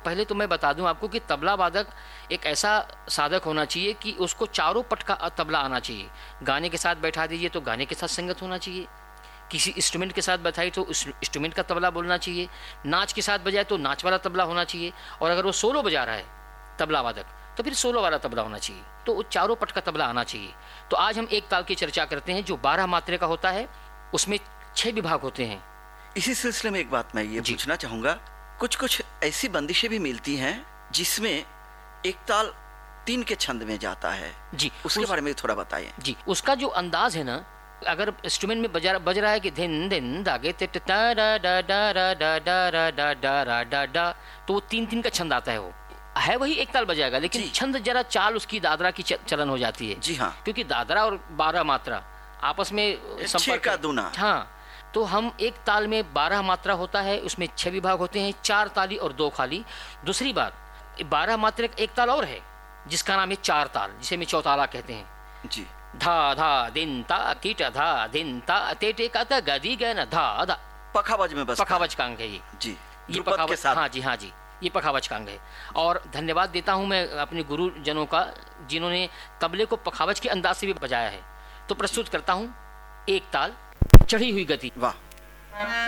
पहले तो मैं बता दूं आपको कि तबला वादक एक ऐसा साधक होना चाहिए कि उसको चारों पट का तबला आना चाहिए। गाने के साथ बैठा दीजिए तो गाने के साथ संगत होना चाहिए, किसी इंस्ट्रूमेंट के साथ बैठाई तो उस इंस्ट्रूमेंट का तबला बोलना चाहिए, नाच के साथ बजाए तो नाच वाला तबला होना चाहिए, और अगर वो सोलो बजा रहा है तबला वादक तो फिर सोलो वाला तबला होना चाहिए। तो वो चारों पट का तबला आना चाहिए। तो आज हम एक ताल की चर्चा करते हैं जो 12 मात्रे का होता है, उसमें 6 विभाग होते हैं। इसी सिलसिले में एक बात मैं ये पूछना चाहूंगा, कुछ कुछ ऐसी बंदिशें भी मिलती हैं जिसमें एक ताल 3 के छंद में जाता है जी, उसके बारे में थोड़ा बताइए जी। उसका जो अंदाज है ना, अगर इंस्ट्रूमेंट में बज रहा है कि धिन धिन दागे टिट टा डा डा डा डा डा डा डा डा डा डा, तो वो 3-3 का छंद आता है वही एक ताल बजाएगा, लेकिन छंद जरा चाल उसकी दादरा की चलन हो जाती है। जी हाँ, क्योंकि दादरा और 12 मात्रा आपस में संपर्क का दूना। हाँ, तो हम एक ताल में 12 मात्रा होता है, उसमें 6 विभाग होते हैं, 4 ताली और 2 खाली। दूसरी बात, 12 मात्रा एक ताल और है जिसका नाम है 4 ताल, जिसे में चौताला कहते हैं जी। धा धा दिन ता कीट धा दिन ता ते टे का ता गदी गन धा धा, पखावज में बस पखावज का अंग है ये जी, ये पखावज। हाँ जी, हाँ जी, ये पखावज का अंग है। और धन्यवाद देता हूँ मैं अपने गुरुजनों का जिन्होंने तबले को पखावज के अंदाज से भी बजाया है। तो प्रस्तुत करता हूँ एक ताल चढ़ी हुई गति। वाह।